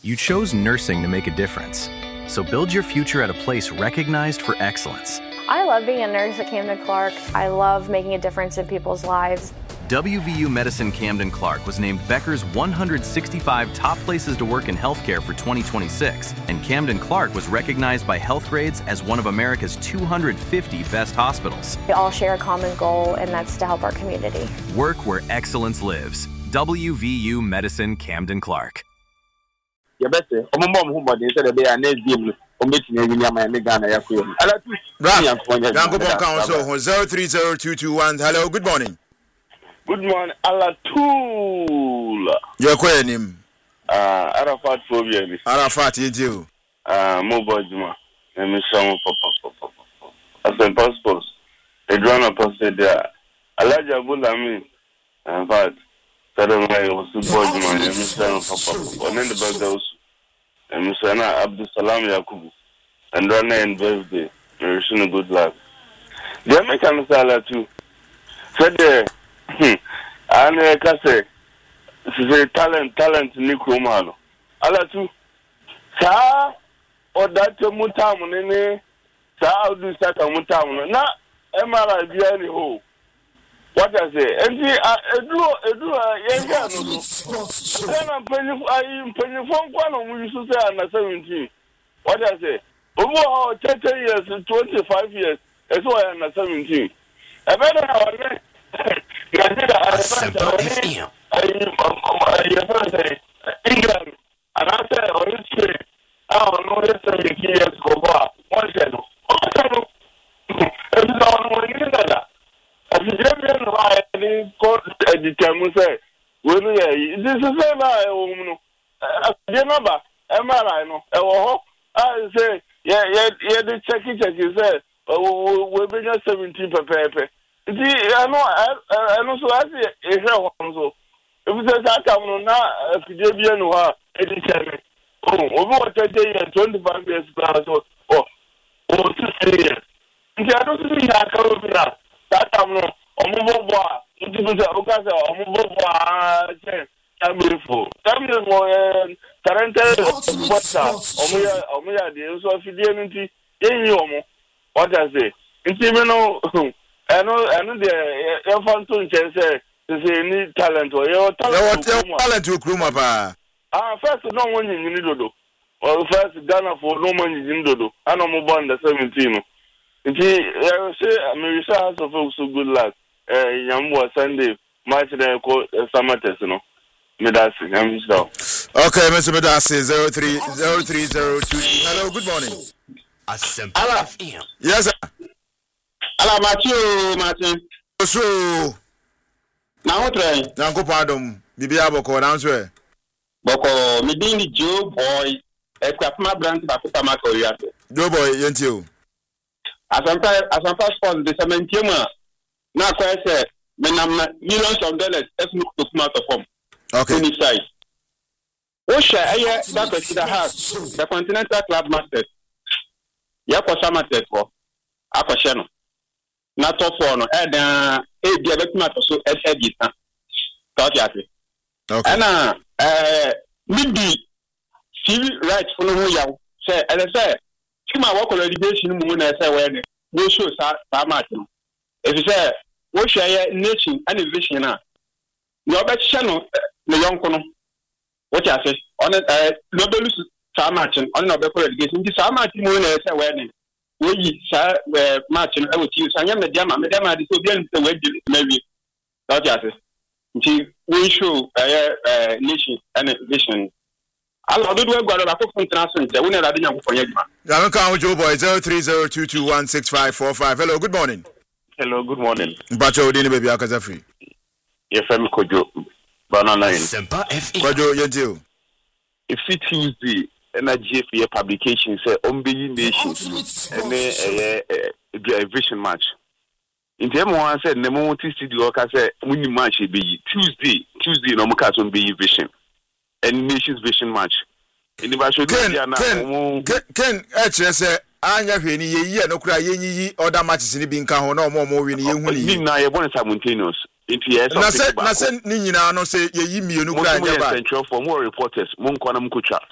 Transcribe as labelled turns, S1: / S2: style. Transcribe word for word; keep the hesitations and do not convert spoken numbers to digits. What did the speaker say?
S1: You chose nursing to make a difference. So build your future at a place recognized for excellence.
S2: I love being a nurse at Camden Clark. I love making a difference in people's lives.
S1: W V U Medicine Camden Clark was named Becker's one hundred sixty-five top places to work in healthcare for twenty twenty-six, and Camden Clark was recognized by Healthgrades as one of America's two hundred fifty best hospitals.
S2: We all share a common goal, and that's to help our community.
S1: Work where excellence lives. W V U Medicine Camden Clark.
S3: Yabese omumbo mhumba de se be anezi mu ombeti na enyama ya megana ya kuyo ala tu
S4: Yango Bonka so zero three zero two two one. Hello, good morning.
S5: Good morning, ala tool.
S4: Your name?
S5: Uh, Arafat Phobia.
S4: Arafat, you do.
S5: Uh, mobile Juma. Let me show you, Papa, Papa, Papa. As a passport, a drone of posted there. Alaja Bulami. In fact, suddenly I was super Juma. Let me show you, Papa. One in the back house. And Mister Abdul Salam Yakubu. And Rana and birthday. Wishing good luck. The American Sala too. Said there. And I can say, this talent, talent, Nikromano. Ala tu, sa, or that mutam, nene, sa, do saka mutam, na, Emara, be any ho. What I say, and see, I do, I do, I then I'm penny, I'm penny phone one, we used to say, under seventeen. What I say, over thirty years, twenty-five years, that's why I'm under seventeen. I better have
S6: Simple F M.
S5: England, and I said, oh, this way, I don't know this thing years go by. One said, oh, this is all one year. As the German, I didn't go to the time, say, well, this is a lie, oh, the number, am I know? Oh, I say, yeah, yeah, yeah, the check it, check it, say, oh, we'll be just seventeen per paper. See, I know, I know, so I see a hair one so. If it says I come on now, if you did be anywhere, eighty-seven. Oh, over thirty years, twenty-five years, so, oh, oh, sixty years. See, I don't see that coming now. That time, no, I'm over bar. It is a Ocasa, I'm over bar. I'm beautiful. Tell me more, Tarantel, what's up? Omoya, Omoya, the so if you didn't see, you what I say. It's even no. I know, I know the infant to say, say, need talent or your talent.
S4: Talent to Kruma.
S5: Ah, first, no one in Nidodo. Or first, Ghana for no money in Dodo. I know more than the seventeen. It is, say, America has of so good luck. Yamwa Sunday, March, then call summer test, no. Medasi, I'm so.
S4: Okay, Mister Medasi, zero three zero three zero two. Hello, good morning.
S6: A Simple F M.
S4: Yes, sir.
S3: ala Matthew Martin.
S4: So,
S3: now what try?
S4: Nanko pardon, Bibi Aboko, answer.
S3: Boko, me being the Joe boy, a crapma brand of Pamako.
S4: Joe boy, Yentio.
S3: As I'm as I'm passport, the cementuma. Now, I said, millions of dollars, let's look to smart form.
S4: Okay.
S3: Inside. Osha, I that consider has the Continental Club Masters. Yako Summer test for Akashano. Not so for no, and uh, a diabetic matter so as edit. Okay. And uh, maybe civil rights for no young. Say, as I say, Chima work already based in Moon as I wear no show Martin. If you say, what share nation and vision now? No better channel, the young cono. What I say, on it, uh, nobody Martin, on no better education. This Martin Moon as I wear we sir Martin, I would use I am the Dama, Madame, the Soviet, the way maybe. Not just. We show a nation and vision. I'll do what got a couple of transfers. The winner I didn't for you.
S4: I'm calling Joe Boy zero three zero two two one six five four five. Hello, good morning.
S5: Hello, good morning.
S4: Bacho Dini baby Akazafi.
S5: Yes, I'm Kojo. Banana.
S6: Simple F M.
S4: Kojo Yentio.
S5: If it is the energy for your publication, say Ombi Nations and a vision match. In terms of one said, Nemo Studio, I say, winning match be Tuesday, Tuesday, no more on be vision and Nations vision match. In the Basho,
S4: Ken, Ken, actually, say, Anya, any year, no cry, any other matches in the Binka, no more more winning. You know, I want simultaneous.
S5: Into
S4: Nina, no say, ye, me, no cry,
S5: for more reporters, Monkonam Kucha.